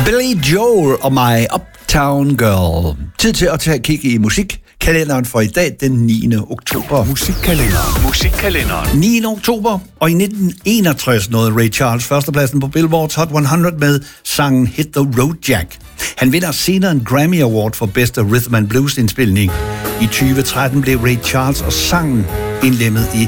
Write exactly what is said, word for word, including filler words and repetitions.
Billy Joel og My Uptown Girl. Tid til at tage et kig i musikkalenderen for i dag, den niende oktober. Musikkalenderen. Musikkalenderen. niende oktober, og i nitten enogtres nåede Ray Charles førstepladsen på Billboard's Hot hundrede med sangen Hit the Road Jack. Han vinder senere en Grammy Award for bedste Rhythm and Blues indspilning. I tyve tretten blev Ray Charles og sangen indlemmet i